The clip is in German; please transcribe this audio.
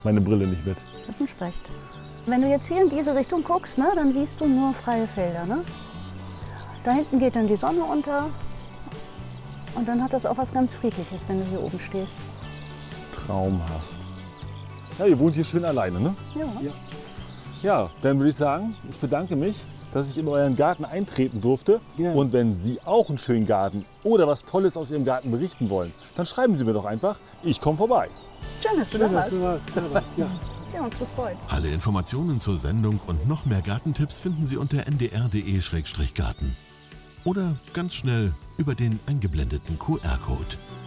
meine Brille nicht mit. Das ist ein Specht. Wenn du jetzt hier in diese Richtung guckst, ne, dann siehst du nur freie Felder. Ne? Da hinten geht dann die Sonne unter. Und dann hat das auch was ganz Friedliches, wenn du hier oben stehst. Traumhaft. Ja, ihr wohnt hier schön alleine, ne? Ja. Ja, dann würde ich sagen, ich bedanke mich, dass ich in euren Garten eintreten durfte. Ja. Und wenn Sie auch einen schönen Garten oder was Tolles aus Ihrem Garten berichten wollen, dann schreiben Sie mir doch einfach. Ich komme vorbei. Schön, dass du da warst. Ja. Ja, uns gefreut. Alle Informationen zur Sendung und noch mehr Gartentipps finden Sie unter ndr.de/garten. Oder ganz schnell über den eingeblendeten QR-Code.